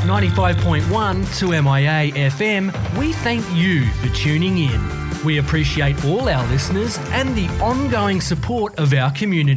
95.1 2MIA FM, we thank you for tuning in. We appreciate all our listeners and the ongoing support of our community.